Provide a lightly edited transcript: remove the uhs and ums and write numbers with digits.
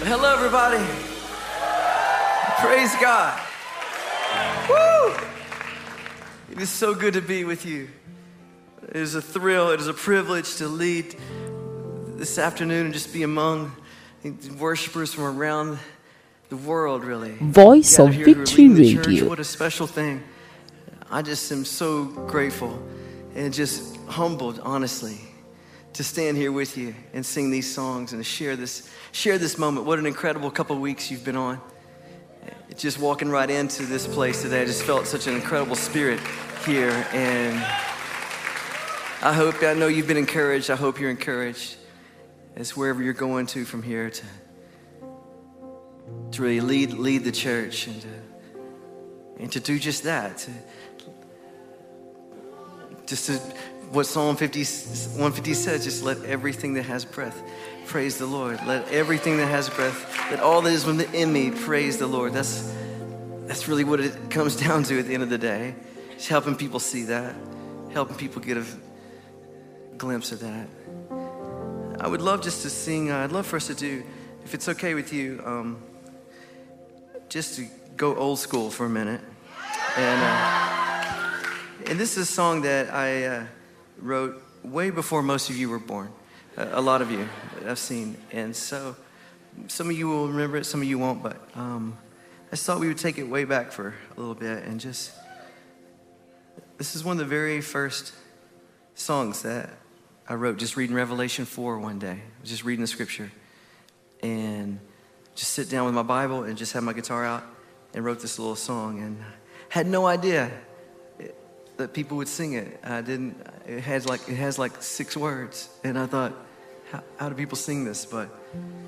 Hello, everybody. Praise God. Woo! It is so good to be with you. It is a thrill, it is a privilege to lead this afternoon and just be among worshipers from around the world, really. Voice of Victory Radio. What a special thing. I just am so grateful and just humbled, honestly, to stand here with you and sing these songs and to share this moment. What an incredible couple of weeks you've been on. Just walking right into this place today, I just felt such an incredible spirit here, and I know you've been encouraged. I hope you're encouraged as wherever you're going to from here to really lead the church and to do just that. What Psalm 150 says, just let everything that has breath praise the Lord. Let everything that has breath, let all that is within me praise the Lord. That's really what it comes down to at the end of the day. Just helping people see that, helping people get a glimpse of that. I would love just to sing, I'd love for us to do, if it's okay with you, just to go old school for a minute. And this is a song that I wrote way before most of you were born. A lot of you I've seen. And so some of you will remember it, some of you won't, but I just thought we would take it way back for a little bit and just, this is one of the very first songs that I wrote, just reading Revelation 4 one day. I was just reading the scripture and just sit down with my Bible and just have my guitar out and wrote this little song, and had no idea that people would sing it. It has like 6 words, and I thought, how do people sing this? But